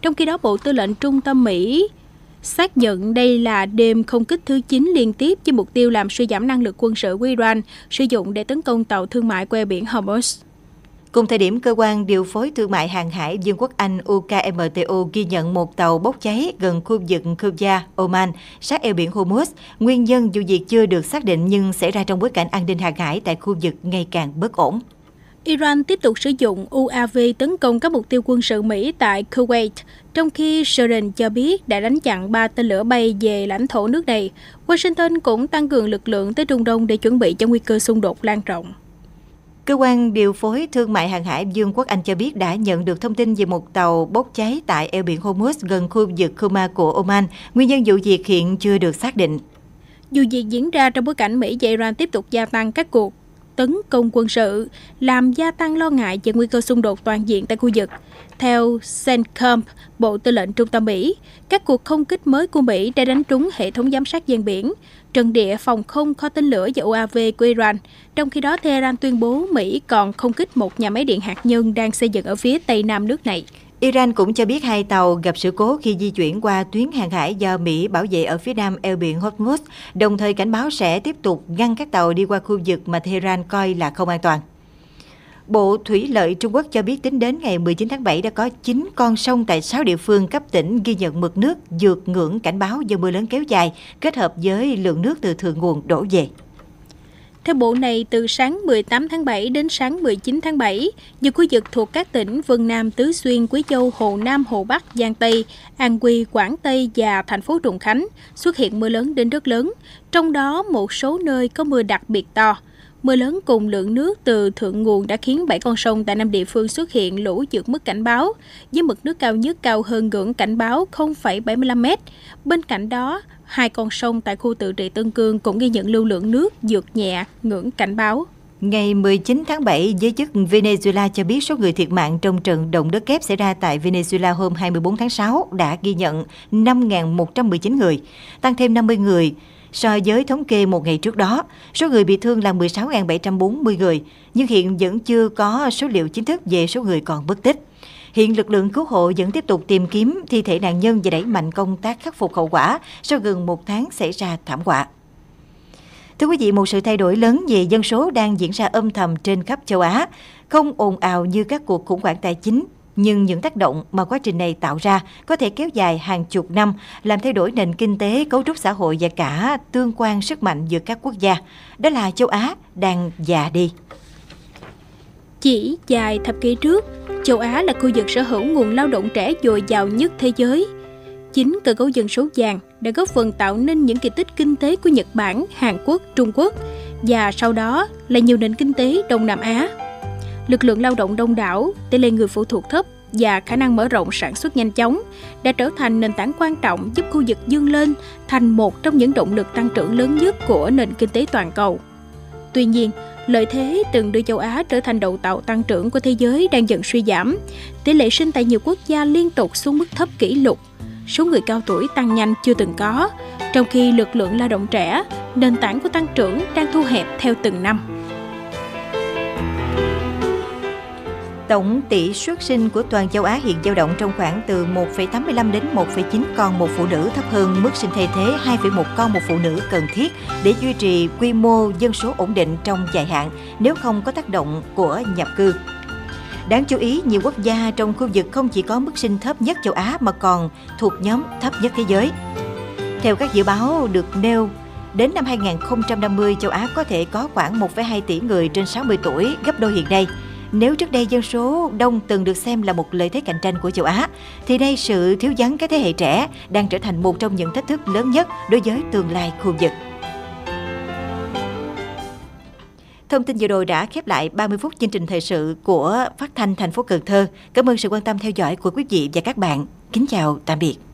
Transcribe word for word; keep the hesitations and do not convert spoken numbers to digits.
Trong khi đó, Bộ Tư lệnh Trung tâm Mỹ xác nhận đây là đêm không kích thứ chín liên tiếp với mục tiêu làm suy giảm năng lực quân sự của Iran sử dụng để tấn công tàu thương mại qua eo biển Hormuz. Cùng thời điểm, Cơ quan Điều phối Thương mại Hàng hải Vương quốc Anh U K M T O ghi nhận một tàu bốc cháy gần khu vực Qubia, Oman, sát eo biển Hormuz. Nguyên nhân vụ việc chưa được xác định nhưng xảy ra trong bối cảnh an ninh hàng hải tại khu vực ngày càng bất ổn. Iran tiếp tục sử dụng U A V tấn công các mục tiêu quân sự Mỹ tại Kuwait, trong khi Jordan cho biết đã đánh chặn ba tên lửa bay về lãnh thổ nước này. Washington cũng tăng cường lực lượng tới Trung Đông để chuẩn bị cho nguy cơ xung đột lan rộng. Cơ quan Điều phối Thương mại Hàng hải Vương quốc Anh cho biết đã nhận được thông tin về một tàu bốc cháy tại eo biển Hormuz gần khu vực Khuma của Oman. Nguyên nhân vụ việc hiện chưa được xác định. Vụ việc diễn ra trong bối cảnh Mỹ và Iran tiếp tục gia tăng các cuộc tấn công quân sự, làm gia tăng lo ngại về nguy cơ xung đột toàn diện tại khu vực. Theo CENTCOM, Bộ Tư lệnh Trung tâm Mỹ, các cuộc không kích mới của Mỹ đã đánh trúng hệ thống giám sát ven biển, trận địa, phòng không, kho tên lửa và U A V của Iran. Trong khi đó, Tehran tuyên bố Mỹ còn không kích một nhà máy điện hạt nhân đang xây dựng ở phía tây nam nước này. Iran cũng cho biết hai tàu gặp sự cố khi di chuyển qua tuyến hàng hải do Mỹ bảo vệ ở phía nam eo biển Hormuz, đồng thời cảnh báo sẽ tiếp tục ngăn các tàu đi qua khu vực mà Tehran coi là không an toàn. Bộ Thủy lợi Trung Quốc cho biết tính đến ngày mười chín tháng bảy đã có chín con sông tại sáu địa phương cấp tỉnh ghi nhận mực nước vượt ngưỡng cảnh báo do mưa lớn kéo dài, kết hợp với lượng nước từ thượng nguồn đổ về. Theo bộ này, từ sáng mười tám tháng bảy đến sáng mười chín tháng bảy, nhiều khu vực thuộc các tỉnh Vân Nam, Tứ Xuyên, Quý Châu, Hồ Nam, Hồ Bắc, Giang Tây, An Quy, Quảng Tây và thành phố Trùng Khánh xuất hiện mưa lớn đến rất lớn, trong đó một số nơi có mưa đặc biệt to. Mưa lớn cùng lượng nước từ thượng nguồn đã khiến bảy con sông tại năm địa phương xuất hiện lũ vượt mức cảnh báo, với mực nước cao nhất cao hơn ngưỡng cảnh báo không phẩy bảy mươi lăm mét. Bên cạnh đó, hai con sông tại khu tự trị Tân Cương cũng ghi nhận lưu lượng nước vượt nhẹ ngưỡng cảnh báo. Ngày mười chín tháng bảy, giới chức Venezuela cho biết số người thiệt mạng trong trận động đất kép xảy ra tại Venezuela hôm hai mươi bốn tháng sáu đã ghi nhận năm nghìn một trăm mười chín người, tăng thêm năm mươi người so với thống kê một ngày trước đó. Số người bị thương là mười sáu nghìn bảy trăm bốn mươi người, nhưng hiện vẫn chưa có số liệu chính thức về số người còn mất tích. Hiện lực lượng cứu hộ vẫn tiếp tục tìm kiếm thi thể nạn nhân và đẩy mạnh công tác khắc phục hậu quả sau gần một tháng xảy ra thảm họa. Thưa quý vị, một sự thay đổi lớn về dân số đang diễn ra âm thầm trên khắp châu Á, không ồn ào như các cuộc khủng hoảng tài chính, nhưng những tác động mà quá trình này tạo ra có thể kéo dài hàng chục năm, làm thay đổi nền kinh tế, cấu trúc xã hội và cả tương quan sức mạnh giữa các quốc gia. Đó là châu Á đang già đi. Chỉ vài thập kỷ trước, châu Á là khu vực sở hữu nguồn lao động trẻ dồi dào nhất thế giới. Chính cơ cấu dân số vàng đã góp phần tạo nên những kỳ tích kinh tế của Nhật Bản, Hàn Quốc, Trung Quốc và sau đó là nhiều nền kinh tế Đông Nam Á. Lực lượng lao động đông đảo, tỷ lệ người phụ thuộc thấp và khả năng mở rộng sản xuất nhanh chóng đã trở thành nền tảng quan trọng giúp khu vực vươn lên thành một trong những động lực tăng trưởng lớn nhất của nền kinh tế toàn cầu. Tuy nhiên, lợi thế từng đưa châu Á trở thành đầu tàu tăng trưởng của thế giới đang dần suy giảm. Tỷ lệ sinh tại nhiều quốc gia liên tục xuống mức thấp kỷ lục. Số người cao tuổi tăng nhanh chưa từng có, trong khi lực lượng lao động trẻ, nền tảng của tăng trưởng đang thu hẹp theo từng năm. Tổng tỷ suất sinh của toàn châu Á hiện dao động trong khoảng từ một phẩy tám mươi lăm đến một phẩy chín con một phụ nữ, thấp hơn mức sinh thay thế hai phẩy một con một phụ nữ cần thiết để duy trì quy mô dân số ổn định trong dài hạn nếu không có tác động của nhập cư. Đáng chú ý, nhiều quốc gia trong khu vực không chỉ có mức sinh thấp nhất châu Á mà còn thuộc nhóm thấp nhất thế giới. Theo các dự báo được nêu, đến năm hai nghìn không trăm năm mươi, châu Á có thể có khoảng một phẩy hai tỷ người trên sáu mươi tuổi, gấp đôi hiện nay. Nếu trước đây dân số đông từng được xem là một lợi thế cạnh tranh của châu Á, thì nay sự thiếu vắng các thế hệ trẻ đang trở thành một trong những thách thức lớn nhất đối với tương lai khu vực. Thông tin vừa rồi đã khép lại ba mươi phút chương trình thời sự của Phát thanh thành phố Cần Thơ. Cảm ơn sự quan tâm theo dõi của quý vị và các bạn. Kính chào, tạm biệt.